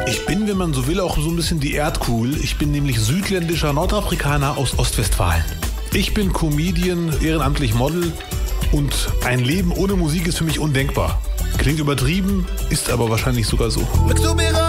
Ich bin, wenn man so will, auch so ein bisschen die Erdkugel. Ich bin nämlich südländischer Nordafrikaner aus Ostwestfalen. Ich bin Comedian, ehrenamtlich Model und ein Leben ohne Musik ist für mich undenkbar. Klingt übertrieben, ist aber wahrscheinlich sogar so.